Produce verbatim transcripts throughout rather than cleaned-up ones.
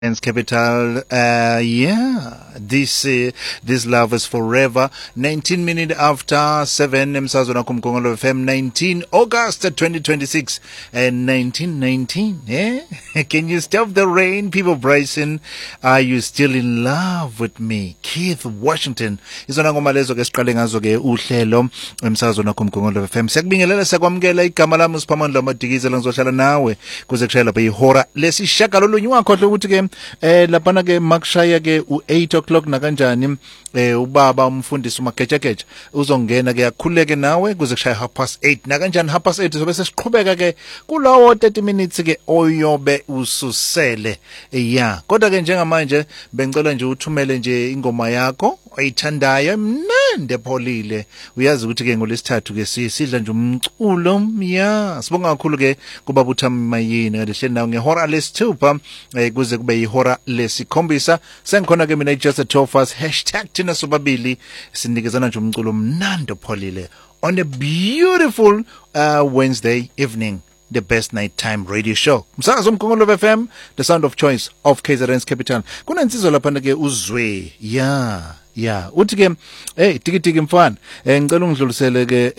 Capital, uh, yeah, this, uh, this love is forever. nineteen minutes after seven, Msazona Kumkongolo F M, nineteen August twenty twenty-six, and nineteen nineteen, eh? Can you stop the rain? People Bryson, are you still in love with me? Keith Washington. Izona ngoma lezo ke siqale ngazo ke uhlelo Msazona Kumkongolo F M. Sekubingelela sekwamukela igama lami uSiphamandla Madikizela ngizohlala nawe kuze kushayela phe ihora lesishagalolunye wakhohle ukuthi ke eh lapana ke makushaya ke u eight o'clock na kanjani eh ubaba umfundisi uMagejageja uzongena ke yakhuleke nawe kuze kushaya half past eight na kanjani half past eight sobe sesiqhubeka ke kulawo thirty minutes ke oyobe ususele yeah kodwa ke njengamanje bengicela nje uthumele nje ingoma yakho oyithandayo mnande pholile uyazi ukuthi ke ngolesithathu ke sidla nje umculo yeah sibonga kakhulu ke kuba buthamayini ngalehle nawo ngehora lesithupha eh kuze kube ihora lesikhombisa sengikhona ke mina just twelve us hashtag thina sobabili sinikezana nje umculo mnando pholile on a beautiful uh, Wednesday evening, the best nighttime radio show. Msakazo umkhongolo F M, the sound of choice of K Z N's capital. Kuna insizwa lapha ke uzwe. Yeah. Yeah, uthi ke hey tikitiki mfana eh ngicela ungidlulisele ke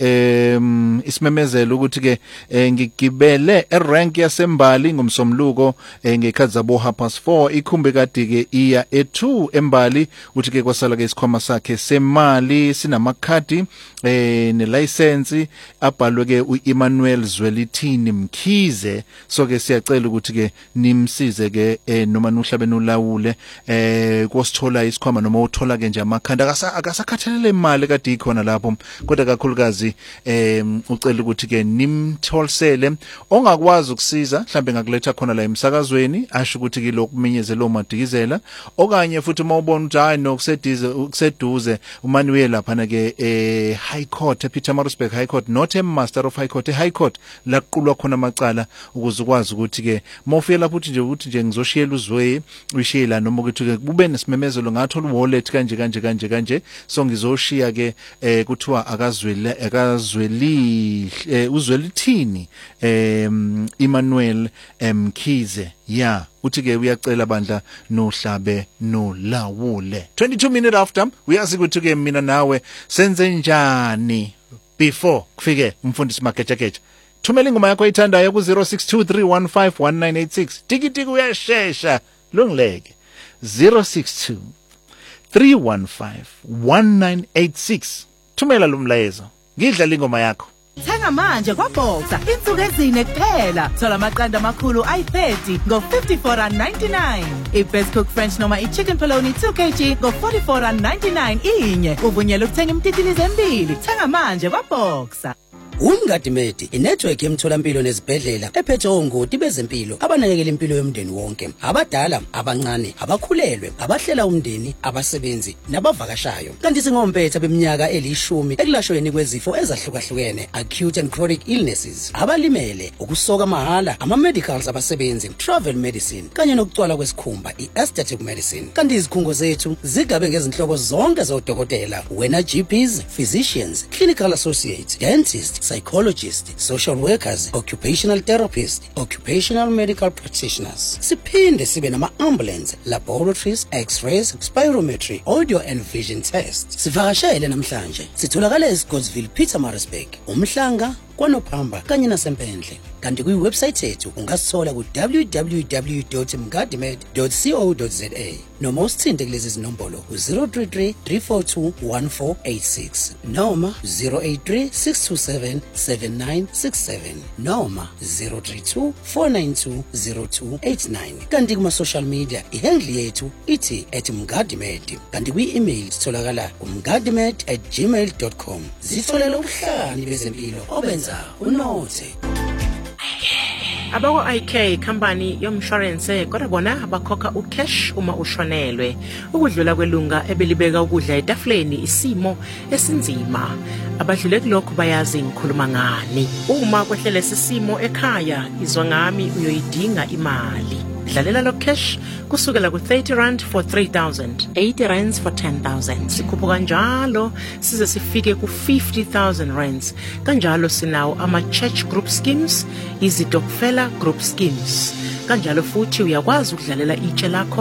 em isimemezelo ukuthi ke ngigibele erank yasembali ngomsomluko ngekhathi zabo half past four ikhumbe kade ke iya e two embali uthi ke kwasala ke isikhwama sakhe semali sinamakhadi eh ne license abhalwe ke uEmmanuel Zwelithini Mkhize so ke siyacela ukuthi ke nimsize ke noma nuhlabe nulawule eh kosithola isikhwama noma uthola ke nje amakhanda akasakhathalele imali kade ikhona lapho kodwa kakhulukazi em ucela ukuthi ke nimtholsele ongakwazi ukusiza mhlambe ngakuletha khona la emsakazweni asho ukuthi ke lokuminyezelo Madikizela okanye futhi uma ubona ukuthi hayi nokusedize ukuseduze umani uye lapha na ke eh High Court ePietermaritzburg High Court not a Master of High Court High Court la kuqulwa khona amacala ukuze ukwazi ukuthi ke mawufika lapho uthi nje ukuthi nje ngizoshiyela uzwe uyishiyela noma ukuthi ke kube nesimemezelo ngathola wallet kanje kanje kanje kanje so ngizoshiya ke eh kuthiwa akazwele akazweli uzwelithini em Emmanuel Mkhize yeah uthi ke uyacela bandla nohlabe nolawule twenty-two minutes after uyazi ukuthi ke mina nawe senze njani before kufike umfundisi Magejageja thumela ingoma yakho oyithandayo ku zero six two three one five one nine eight six tikitiki uyashesha lungileke zero six two three one five one nine eight six thumela lo mlayezo ngidla ingoma yakho Thenga manje kwaBoxer insuku ezine kuphela thola amaqanda amakhulu ayi thirty ngo fifty-four rand ninety-nine i-best cook French noma i-chicken polony two kilograms ngo forty-four rand ninety-nine inye uvunyelwe ukuthenga imtitilizo embili thenga manje kwaBoxer Umgadimedi inetwork yemtholampilo nezibhedlela ephethe ongoti bezempilo abanakekela impilo yomndeni wonke abadala abancane abakhulelwe abahlela umndeni abasebenzi nabavakashayo kanti singompetha beminyaka elishumi ekulashweni kwezifo ezahlukahlukene acute and chronic illnesses abalimele ukusoka mahala ama medicals abasebenzi travel medicine kanye nokucwala kwesikhumba i-aesthetic medicine kanti izikhungo zethu zigabe ngezinhlobo zonke zodokotela wena G Ps physicians clinical associates dentists psychologists, social workers, occupational therapists, occupational medical practitioners. Siphinde sibe nama ambulance, laboratories, x-rays, spirometry, audio and vision tests. Sivakashele namhlanje. Sitholakala eScottsville, Pietermaritzburg, uMhlanga, kwaNophamba kanye nasempendle. Kanti kwi website yethu ungasithola ku w w w dot mgadimed dot co dot za noma usithinte kulezi zinombolo ku zero three three three four two one four eight six noma zero eight three six two seven seven nine six seven noma zero three two four nine two zero two eight nine kanti kuma social media ihandle yethu ithi at mgadimed kanti kwi email sitholakala ku mgadimed at gmail dot com zitholela ubuhlani bezempilo obenza unothe Abako I K company yomshwarense kodwa bona abakhokha ucash uma ushonelwe ukudlula kwelunga ebelibeka ukudla etafuleni isimo esinzima abadlule kulokho bayazi ngikhuluma ngani uma kwehlele sisimo ekhaya izwa ngami uyoyidinga imali dlalela lo cash kusukela ku thirty rand for three thousand, eighty rands for ten thousand. Sikhupha kanjalo size sifike ku fifty thousand rands. Kanjalo sinawo ama church group schemes, izitokfela group schemes. kanjalo futhi uyakwazi ukudlalela itshe lakho